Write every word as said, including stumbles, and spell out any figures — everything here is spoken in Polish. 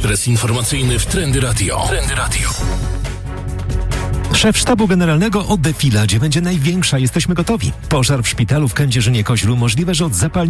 Ekspres informacyjny w Trendy Radio. Trendy Radio. Szef Sztabu Generalnego o defiladzie będzie największa. Jesteśmy gotowi. Pożar w szpitalu w Kędzierzynie-Koźlu możliwe, że od zapalenia